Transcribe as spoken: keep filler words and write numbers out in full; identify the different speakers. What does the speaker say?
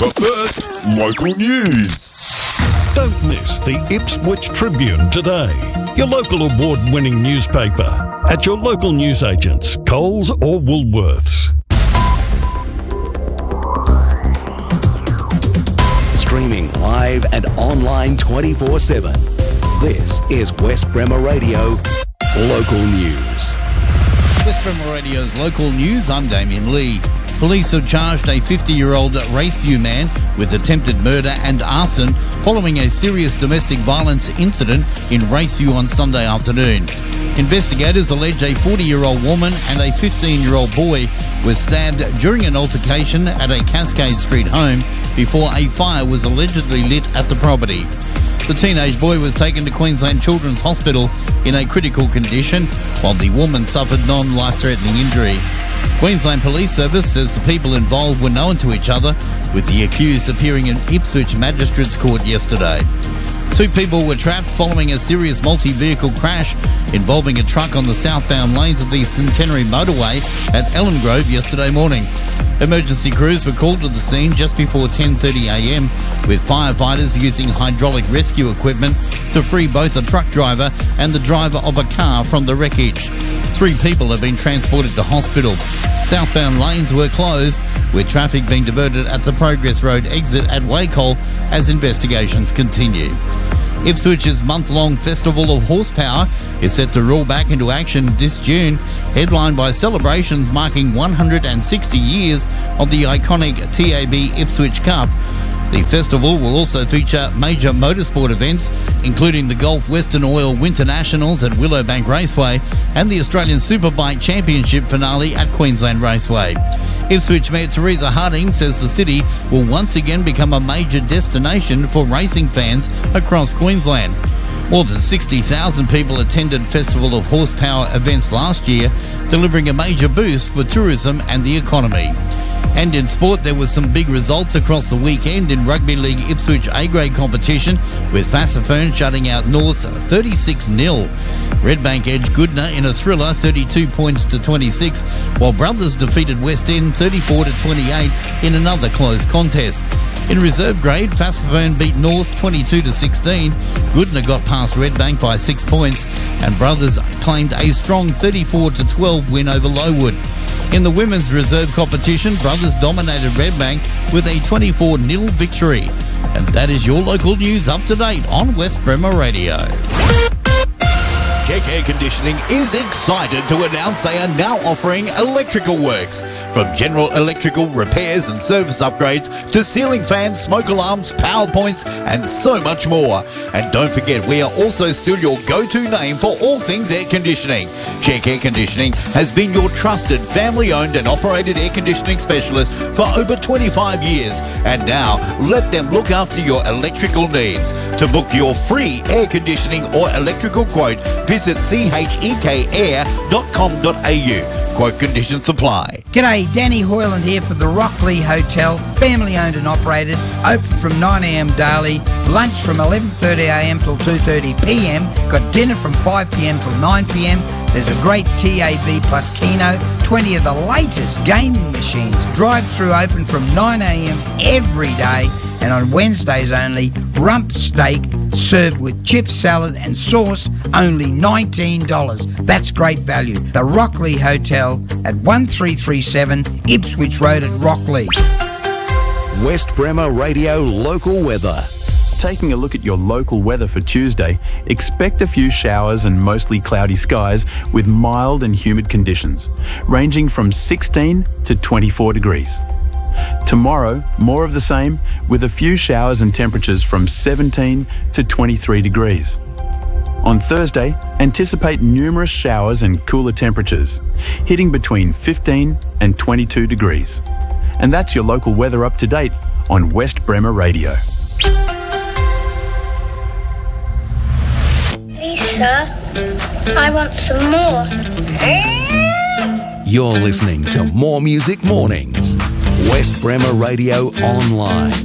Speaker 1: But first, local news.
Speaker 2: Don't miss the Ipswich Tribune today, your local award-winning newspaper, at your local newsagents, Coles or Woolworths.
Speaker 3: Streaming live and online twenty-four seven. This is West Bremer Radio Local News.
Speaker 4: West Bremer Radio's Local News, I'm Damien Lee. Police have charged a fifty-year-old Raceview man with attempted murder and arson following a serious domestic violence incident in Raceview on Sunday afternoon. Investigators allege a forty-year-old woman and a fifteen-year-old boy were stabbed during an altercation at a Cascade Street home before a fire was allegedly lit at the property. The teenage boy was taken to Queensland Children's Hospital in a critical condition, while the woman suffered non-life-threatening injuries. Queensland Police Service says the people involved were known to each other, with the accused appearing in Ipswich Magistrates Court yesterday. Two people were trapped following a serious multi-vehicle crash involving a truck on the southbound lanes of the Centenary Motorway at Ellen Grove yesterday morning. Emergency crews were called to the scene just before ten thirty a m, with firefighters using hydraulic rescue equipment to free both the truck driver and the driver of a car from the wreckage. Three people have been transported to hospital. Southbound lanes were closed, with traffic being diverted at the Progress Road exit at Wacol as investigations continue. Ipswich's month-long Festival of Horsepower is set to roll back into action this June, headlined by celebrations marking one hundred sixty years of the iconic T A B Ipswich Cup. The festival will also feature major motorsport events, including the Gulf Western Oil Winter Nationals at Willowbank Raceway and the Australian Superbike Championship finale at Queensland Raceway. Ipswich Mayor Teresa Harding says the city will once again become a major destination for racing fans across Queensland. More than sixty thousand people attended Festival of Horsepower events last year, delivering a major boost for tourism and the economy. And in sport, there were some big results across the weekend in Rugby League Ipswich A-grade competition, with Fassifern shutting out Norths thirty-six nil. Redbank edged Goodna in a thriller thirty-two points to twenty-six, while Brothers defeated West End thirty-four to twenty-eight in another close contest. In reserve grade, Fassifern beat Norths twenty-two to sixteen. Goodna got past Redbank by six points, and Brothers claimed a strong thirty-four to twelve win over Lowood. In the women's reserve competition, Brothers dominated Redbank with a twenty-four nil victory. And that is your local news up to date on West Bremer Radio.
Speaker 5: Check Air Conditioning is excited to announce they are now offering electrical works. From general electrical repairs and service upgrades to ceiling fans, smoke alarms, power points and so much more. And don't forget, we are also still your go-to name for all things air conditioning. Check Air Conditioning has been your trusted family-owned and operated air conditioning specialist for over twenty-five years. And now, let them look after your electrical needs. To book your free air conditioning or electrical quote, visit c h e k air dot com dot a u. Quote conditions apply.
Speaker 6: G'day, Danny Hoyland here for the Rockley Hotel, family owned and operated, open from nine a m daily, lunch from eleven thirty a m till two thirty p m, got dinner from five p m till nine p m. There's a great T A B plus Keno, twenty of the latest gaming machines, drive-through open from nine a m every day, and on Wednesdays only, rump steak served with chip salad and sauce, only nineteen dollars. That's great value. The Rockley Hotel at one three three seven Ipswich Road at Rockley.
Speaker 3: West Bremer Radio Local Weather.
Speaker 7: Taking a look at your local weather for Tuesday, expect a few showers and mostly cloudy skies with mild and humid conditions, ranging from sixteen to twenty-four degrees. Tomorrow, more of the same, with a few showers and temperatures from seventeen to twenty-three degrees. On Thursday, anticipate numerous showers and cooler temperatures, hitting between fifteen and twenty-two degrees. And that's your local weather up to date on West Bremer Radio.
Speaker 8: Lisa, I want some more.
Speaker 3: You're listening to More Music Mornings. West Bremer Radio Online.